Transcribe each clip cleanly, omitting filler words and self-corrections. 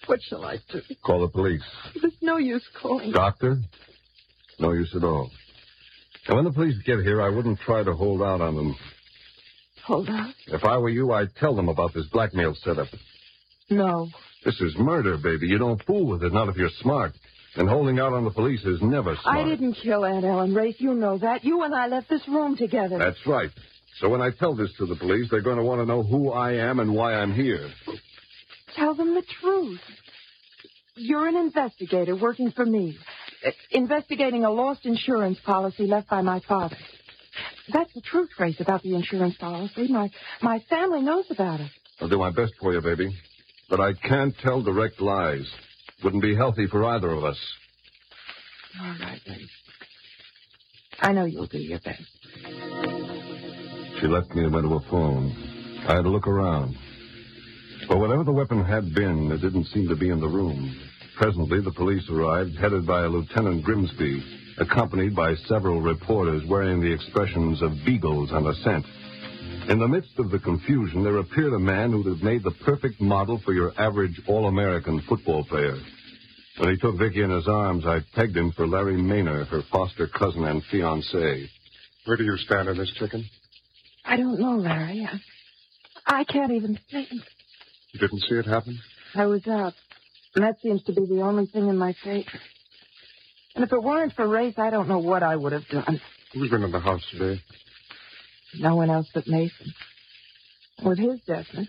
What shall I do? Call the police. There's no use calling. Doctor? No use at all. And when the police get here, I wouldn't try to hold out on them. Hold on. If I were you, I'd tell them about this blackmail setup. No. This is murder, baby. You don't fool with it, not if you're smart. And holding out on the police is never smart. I didn't kill Aunt Ellen, Race. You know that. You and I left this room together. That's right. So when I tell this to the police, they're going to want to know who I am and why I'm here. Tell them the truth. You're an investigator working for me. Investigating a lost insurance policy left by my father. That's the truth, Race, about the insurance policy. My family knows about it. I'll do my best for you, baby. But I can't tell direct lies. Wouldn't be healthy for either of us. All right, Race. I know you'll do your best. She left me and went to a phone. I had to look around. But whatever the weapon had been, it didn't seem to be in the room. Presently, the police arrived, headed by a Lieutenant Grimsby, accompanied by several reporters wearing the expressions of beagles on a scent. In the midst of the confusion, there appeared a man who'd have made the perfect model for your average all-American football player. When he took Vicky in his arms, I pegged him for Larry Maynard, her foster cousin and fiancé. Where do you stand on this, Chicken? I don't know, Larry. I can't even think. You didn't see it happen? I was out. And that seems to be the only thing in my favor. And if it weren't for Race, I don't know what I would have done. Who's been in the house today? No one else but Mason. With his deafness,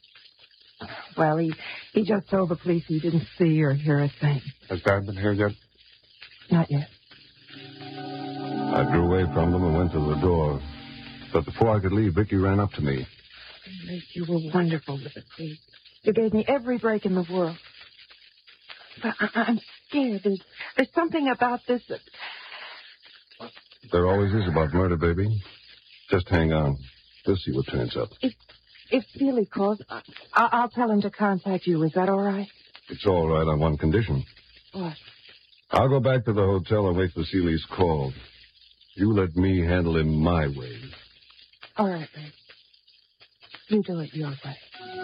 he just told the police he didn't see or hear a thing. Has Dad been here yet? Not yet. I drew away from them and went to the door. But before I could leave, Vicky ran up to me. Race, you were wonderful with the police. You gave me every break in the world. But I'm scared. There's something about this that... There always is about murder, baby. Just hang on. We'll see what turns up. If Seeley calls, I'll tell him to contact you. Is that all right? It's all right on one condition. What? I'll go back to the hotel and wait for Seeley's call. You let me handle him my way. All right, Race. You do it your way.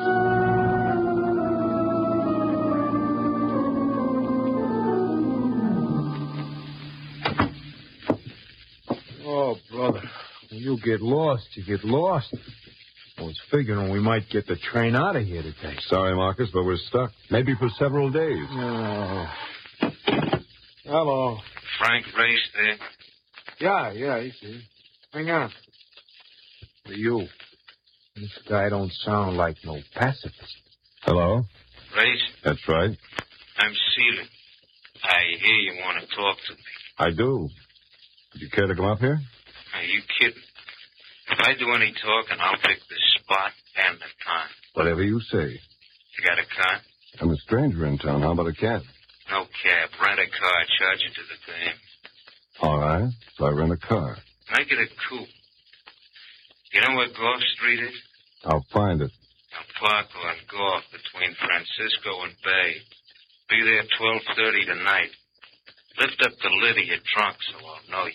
Oh, brother, when you get lost, you get lost. I was figuring we might get the train out of here today. Sorry, Marcus, but we're stuck. Maybe for several days. Oh. Hello. Frank Race there? Yeah, he's here. Hang on. For you. This guy don't sound like no pacifist. Hello? Race? That's right. I'm Seeley. I hear you want to talk to me. I do. Would you care to come up here? Are you kidding? If I do any talking, I'll pick the spot and the time. Whatever you say. You got a car? I'm a stranger in town. How about a cab? No cab. Rent a car. Charge it to the thing. All right. So I rent a car. Make it a coupe. You know where Golf Street is? I'll find it. I'll park on Golf between Francisco and Bay. Be there 12:30 tonight. Lift up the lid of your trunk so I'll know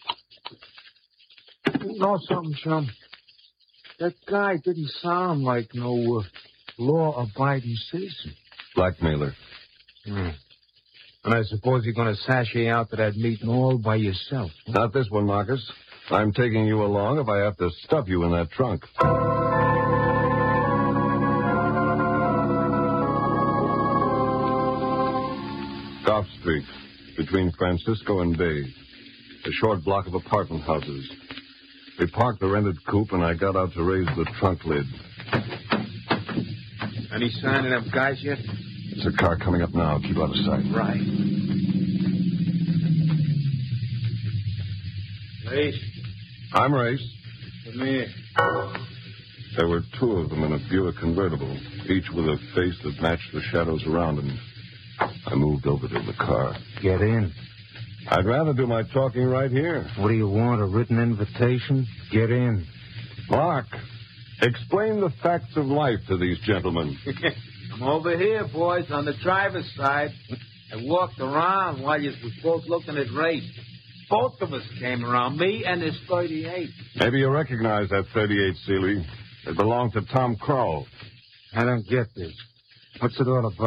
you. You know something, chum? That guy didn't sound like no law-abiding citizen. Blackmailer. And I suppose you're going to sashay out to that meeting all by yourself. Huh? Not this one, Marcus. I'm taking you along if I have to stuff you in that trunk. Golf Street, between Francisco and Bay. A short block of apartment houses. We parked the rented coupe, and I got out to raise the trunk lid. Any sign of them guys yet? There's a car coming up now. Keep out of sight. Right. Race. I'm Race. Come here. There were two of them in a Buick convertible, each with a face that matched the shadows around him. I moved over to the car. Get in. I'd rather do my talking right here. What do you want, a written invitation? Get in. Mark, explain the facts of life to these gentlemen. I'm over here, boys, on the driver's side. I walked around while you was both looking at Race. Both of us came around, me and this 38. Maybe you recognize that 38, Seeley. It belonged to Tom Crowell. I don't get this. What's it all about?